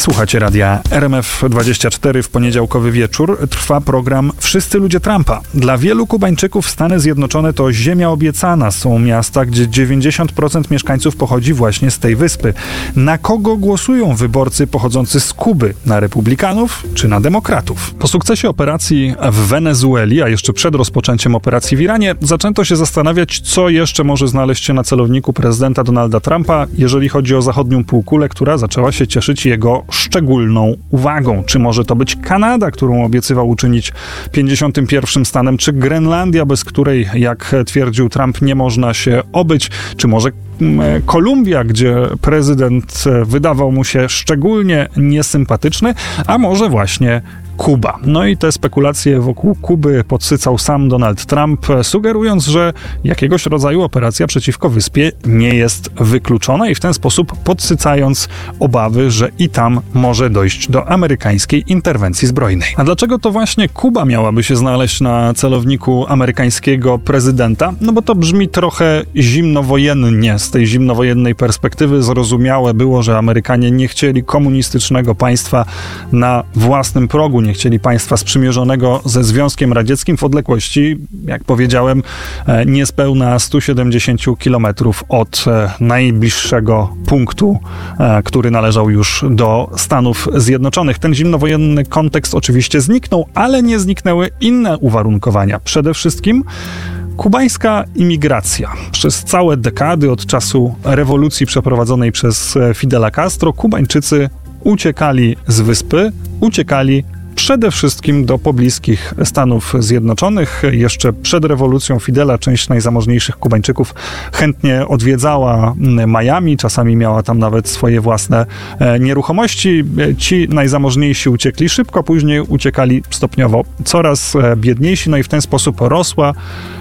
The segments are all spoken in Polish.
Słuchacie radia RMF24. W poniedziałkowy wieczór trwa program Wszyscy ludzie Trumpa. Dla wielu Kubańczyków Stany Zjednoczone to ziemia obiecana. Są miasta, gdzie 90% mieszkańców pochodzi właśnie z tej wyspy. Na kogo głosują wyborcy pochodzący z Kuby? Na republikanów czy na demokratów? Po sukcesie operacji w Wenezueli, a jeszcze przed rozpoczęciem operacji w Iranie, zaczęto się zastanawiać, co jeszcze może znaleźć się na celowniku prezydenta Donalda Trumpa, jeżeli chodzi o zachodnią półkulę, która zaczęła się cieszyć jego szczególną uwagą. Czy może to być Kanada, którą obiecywał uczynić 51. stanem, czy Grenlandia, bez której, jak twierdził Trump, nie można się obyć, czy może Kolumbia, gdzie prezydent wydawał mu się szczególnie niesympatyczny, a może właśnie Kuba. No i te spekulacje wokół Kuby podsycał sam Donald Trump, sugerując, że jakiegoś rodzaju operacja przeciwko wyspie nie jest wykluczona i w ten sposób podsycając obawy, że i tam może dojść do amerykańskiej interwencji zbrojnej. A dlaczego to właśnie Kuba miałaby się znaleźć na celowniku amerykańskiego prezydenta? No bo to brzmi trochę zimnowojennie. Z tej zimnowojennej perspektywy zrozumiałe było, że Amerykanie nie chcieli komunistycznego państwa na własnym progu, nie chcieli państwa sprzymierzonego ze Związkiem Radzieckim w odległości, jak powiedziałem, niespełna 170 kilometrów od najbliższego punktu, który należał już do Stanów Zjednoczonych. Ten zimnowojenny kontekst oczywiście zniknął, ale nie zniknęły inne uwarunkowania. Przede wszystkim kubańska imigracja. Przez całe dekady od czasu rewolucji przeprowadzonej przez Fidela Castro Kubańczycy uciekali z wyspy, uciekali przede wszystkim do pobliskich Stanów Zjednoczonych. Jeszcze przed rewolucją Fidela część najzamożniejszych Kubańczyków chętnie odwiedzała Miami, czasami miała tam nawet swoje własne nieruchomości. Ci najzamożniejsi uciekli szybko, później uciekali stopniowo coraz biedniejsi, no i w ten sposób rosła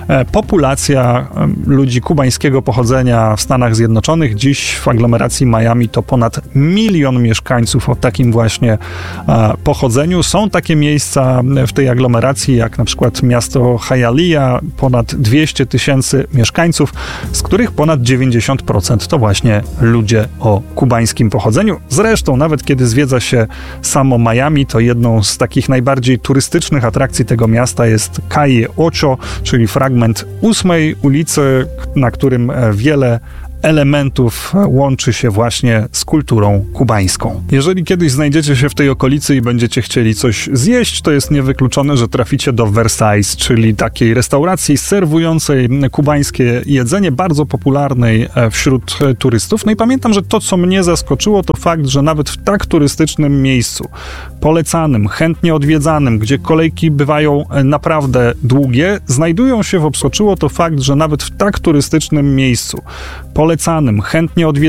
populacja ludzi kubańskiego pochodzenia w Stanach Zjednoczonych. Dziś w aglomeracji Miami to ponad 1 milion mieszkańców o takim właśnie pochodzeniu. Są takie miejsca w tej aglomeracji, jak na przykład miasto Hialeah, ponad 200 000 mieszkańców, z których ponad 90% to właśnie ludzie o kubańskim pochodzeniu. Zresztą nawet kiedy zwiedza się samo Miami, to jedną z takich najbardziej turystycznych atrakcji tego miasta jest Calle Ocho, czyli fragment 8 ulicy, na którym wiele elementów łączy się właśnie z kulturą kubańską. Jeżeli kiedyś znajdziecie się w tej okolicy i będziecie chcieli coś zjeść, to jest niewykluczone, że traficie do Versailles, czyli takiej restauracji serwującej kubańskie jedzenie, bardzo popularnej wśród turystów. No i pamiętam, że to, co mnie zaskoczyło, to fakt, że nawet w tak turystycznym miejscu, polecanym, chętnie odwiedzanym, gdzie kolejki bywają naprawdę długie, znajdują się, zaskoczyło to fakt, że nawet w tak turystycznym miejscu, polecanym, chętnie odwiedzanym,